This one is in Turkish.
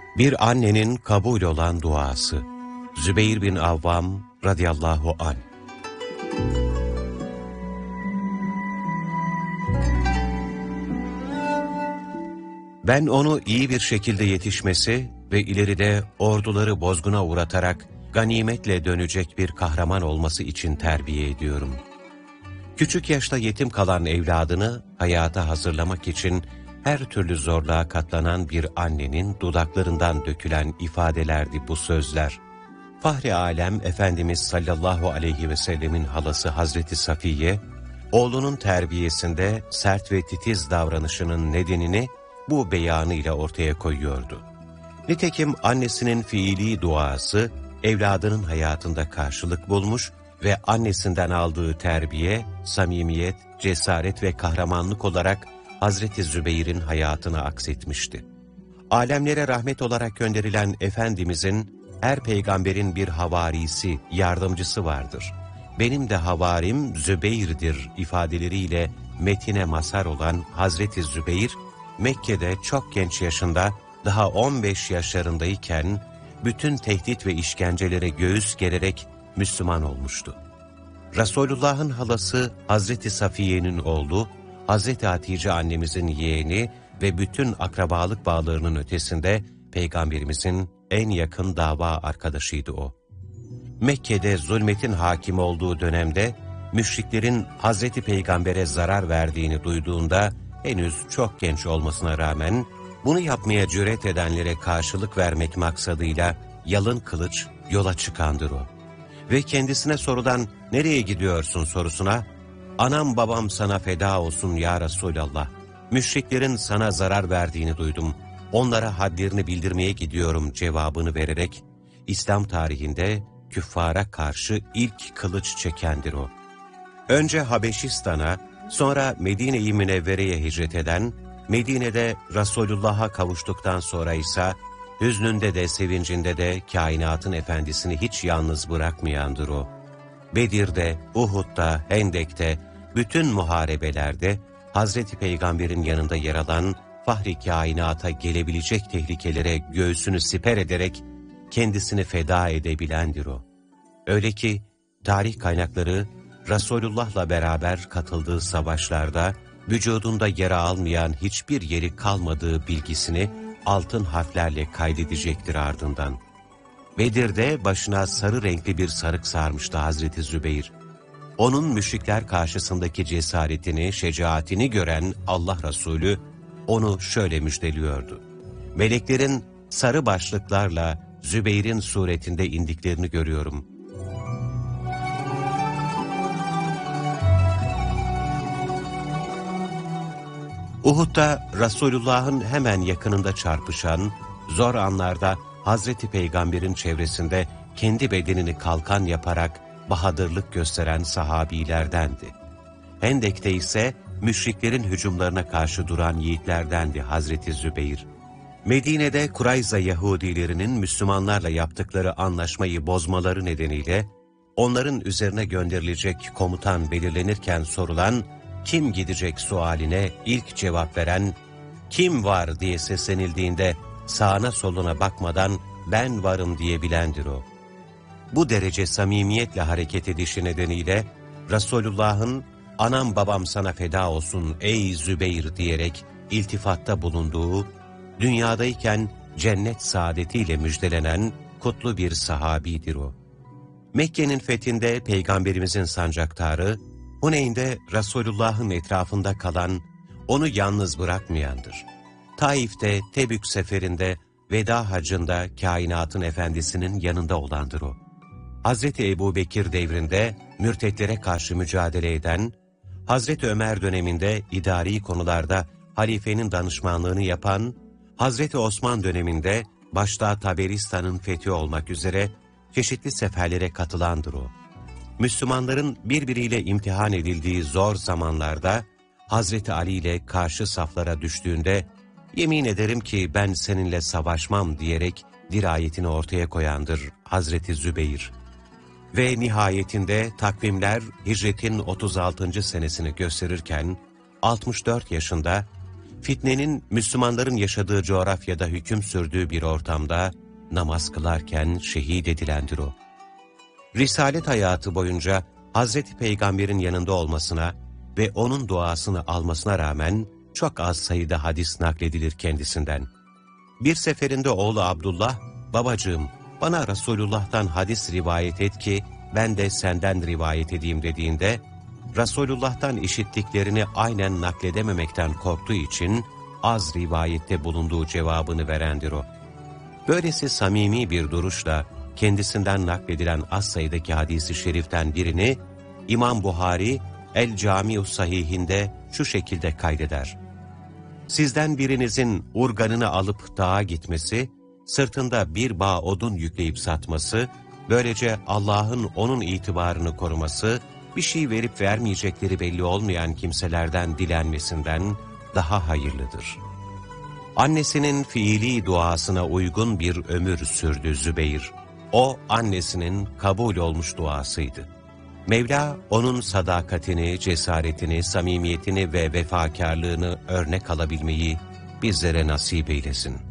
Bir annenin kabul olan duası. Zübeyir bin Avvam radıyallahu anh. Ben onu iyi bir şekilde yetişmesi ve ileride orduları bozguna uğratarak ganimetle dönecek bir kahraman olması için terbiye ediyorum. Küçük yaşta yetim kalan evladını hayata hazırlamak için her türlü zorluğa katlanan bir annenin dudaklarından dökülen ifadelerdi bu sözler. Fahri Alem Efendimiz sallallahu aleyhi ve sellemin halası Hazreti Safiye, oğlunun terbiyesinde sert ve titiz davranışının nedenini bu beyanıyla ortaya koyuyordu. Nitekim annesinin fiili duası, evladının hayatında karşılık bulmuş ve annesinden aldığı terbiye, samimiyet, cesaret ve kahramanlık olarak Hazreti Zübeyir'in hayatına aksetmişti. Alemlere rahmet olarak gönderilen Efendimizin, her peygamberin bir havarisi, yardımcısı vardır. Benim de havarim Zübeyir'dir ifadeleriyle metine mazhar olan Hazreti Zübeyir, Mekke'de çok genç yaşında, daha 15 yaşlarındayken, bütün tehdit ve işkencelere göğüs gererek Müslüman olmuştu. Resulullah'ın halası Hazreti Safiye'nin oğlu, Hazreti Hatice annemizin yeğeni ve bütün akrabalık bağlarının ötesinde Peygamberimizin en yakın dava arkadaşıydı o. Mekke'de zulmetin hakim olduğu dönemde, müşriklerin Hazreti Peygamber'e zarar verdiğini duyduğunda, henüz çok genç olmasına rağmen, bunu yapmaya cüret edenlere karşılık vermek maksadıyla yalın kılıç yola çıkandır o. Ve kendisine sorulan "Nereye gidiyorsun?" sorusuna, "Anam babam sana feda olsun ya Resulallah. Müşriklerin sana zarar verdiğini duydum. Onlara hadlerini bildirmeye gidiyorum" cevabını vererek, İslam tarihinde küffara karşı ilk kılıç çekendir o. Önce Habeşistan'a, sonra Medine-i Münevvere'ye hicret eden, Medine'de Resulullah'a kavuştuktan sonra ise hüznünde de sevincinde de kainatın efendisini hiç yalnız bırakmayandır o. Bedir'de, Uhud'da, Hendek'te, bütün muharebelerde Hazreti Peygamber'in yanında yer alan fahri kainata gelebilecek tehlikelere göğsünü siper ederek kendisini feda edebilendir o. Öyle ki tarih kaynakları Resulullah'la beraber katıldığı savaşlarda vücudunda yara almayan hiçbir yeri kalmadığı bilgisini altın harflerle kaydedecektir ardından. Bedir'de başına sarı renkli bir sarık sarmıştı Hazreti Zübeyir. Onun müşrikler karşısındaki cesaretini, şecaatini gören Allah Resulü onu şöyle müjdeliyordu: "Meleklerin sarı başlıklarla Zübeyir'in suretinde indiklerini görüyorum." Uhud'da Resulullah'ın hemen yakınında çarpışan, zor anlarda Hazreti Peygamber'in çevresinde kendi bedenini kalkan yaparak bahadırlık gösteren sahabilerdendi. Hendek'te ise müşriklerin hücumlarına karşı duran yiğitlerdendi Hazreti Zübeyir. Medine'de Kurayza Yahudilerinin Müslümanlarla yaptıkları anlaşmayı bozmaları nedeniyle onların üzerine gönderilecek komutan belirlenirken sorulan "Kim gidecek?" sualine ilk cevap veren, "Kim var?" diye seslenildiğinde sağına soluna bakmadan "Ben varım" diyebilendir o. Bu derece samimiyetle hareket edişi nedeniyle Resulullah'ın "Anam babam sana feda olsun ey Zübeyir" diyerek iltifatta bulunduğu, dünyadayken cennet saadetiyle müjdelenen kutlu bir sahabidir o. Mekke'nin fethinde Peygamberimizin sancaktarı, Huneyn'de Resulullah'ın etrafında kalan, onu yalnız bırakmayandır. Taif'te, Tebük seferinde, veda hacında kainatın efendisinin yanında olandır o. Hazreti Ebubekir devrinde mürtetlere karşı mücadele eden, Hazreti Ömer döneminde idari konularda halifenin danışmanlığını yapan, Hazreti Osman döneminde başta Taberistan'ın fethi olmak üzere çeşitli seferlere katılandır o. Müslümanların birbiriyle imtihan edildiği zor zamanlarda Hazreti Ali ile karşı saflara düştüğünde "Yemin ederim ki ben seninle savaşmam" diyerek dirayetini ortaya koyandır Hazreti Zübeyir. Ve nihayetinde takvimler hicretin 36. senesini gösterirken 64 yaşında fitnenin Müslümanların yaşadığı coğrafyada hüküm sürdüğü bir ortamda namaz kılarken şehit edilendir o. Risalet hayatı boyunca Hazreti Peygamber'in yanında olmasına ve onun duasını almasına rağmen çok az sayıda hadis nakledilir kendisinden. Bir seferinde oğlu Abdullah, "Babacığım, bana Resulullah'tan hadis rivayet et ki ben de senden rivayet edeyim" dediğinde, Resulullah'tan işittiklerini aynen nakledememekten korktuğu için az rivayette bulunduğu cevabını verendir o. Böylesi samimi bir duruşla kendisinden nakledilen az sayıdaki hadis-i şeriften birini İmam Buhari El-Cami-u Sahih'inde şu şekilde kaydeder: "Sizden birinizin urganını alıp dağa gitmesi, sırtında bir bağ odun yükleyip satması, böylece Allah'ın onun itibarını koruması, bir şey verip vermeyecekleri belli olmayan kimselerden dilenmesinden daha hayırlıdır." Annesinin fiili duasına uygun bir ömür sürdü Zübeyir. O, annesinin kabul olmuş duasıydı. Mevla, onun sadakatini, cesaretini, samimiyetini ve vefakarlığını örnek alabilmeyi bizlere nasip eylesin.